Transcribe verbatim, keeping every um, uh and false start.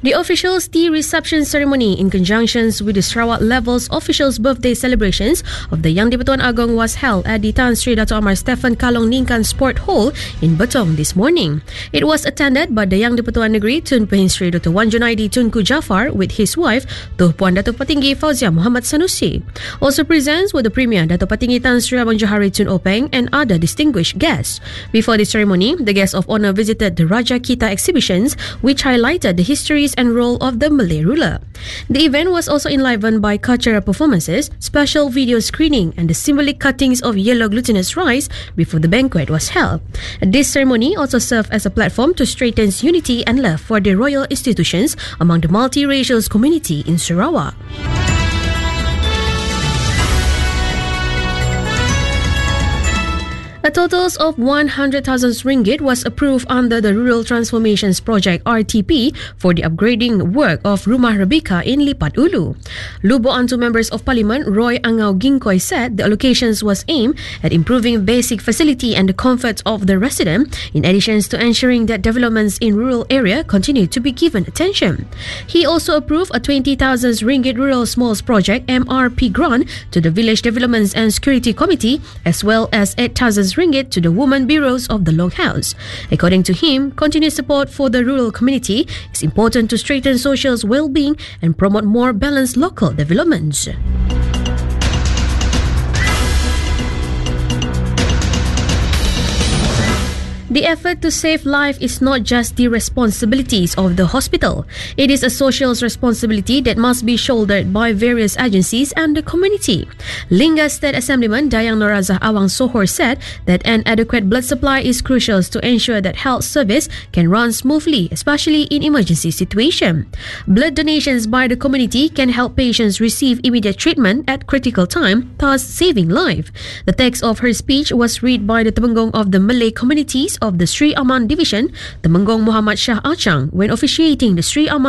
The officials' tea reception ceremony in conjunction with the Sarawak Levels officials' birthday celebrations of the Yang di-Pertuan Agong was held at the Tan Sri Dato' Amar Stephen Kalong Ningkan Sport Hall in Betong this morning. It was attended by the Yang di-Pertuan Negeri Tun Pehin Sri Dato' Wan Junaidi Tunku Jafar with his wife Tuh Puan Dato' Patinggi Fauzia Muhammad Sanusi. Also present were the Premier Dato' Patinggi Tan Sri Abang Johari Tun Openg and other distinguished guests. Before the ceremony, the guests of honour visited the Raja Kita exhibitions, which highlighted the histories and role of the Malay ruler. The event was also enlivened by cultural performances, special video screening and the symbolic cuttings of yellow glutinous rice before the banquet was held. This ceremony also served as a platform to strengthen unity and love for the royal institutions among the multiracial community in Sarawak. A total of one hundred thousand ringgit was approved under the Rural Transformations Project R T P for the upgrading work of Rumah Rebecca in Lipat Ulu. Lubo Antu Members of Parliament Roy Angau Gingkoy said the allocations was aimed at improving basic facility and the comfort of the resident, in addition to ensuring that developments in rural area continue to be given attention. He also approved a twenty thousand ringgit Rural Smalls Project M R P grant to the Village Developments and Security Committee, as well as eight thousand ringgit to the women bureaus of the Longhouse. According to him, continued support for the rural community is important to strengthen social well-being and promote more balanced local developments. The effort to save life is not just the responsibilities of the hospital. It is a social responsibility that must be shouldered by various agencies and the community. Lingga State Assemblyman Dayang Norazah Awang Sohor said that an adequate blood supply is crucial to ensure that health service can run smoothly, especially in emergency situation. Blood donations by the community can help patients receive immediate treatment at critical time, thus saving life. The text of her speech was read by the Temenggung of the Malay communities of the Sri Aman Division, Temenggung Muhammad Shah Achang, when officiating the Sri Aman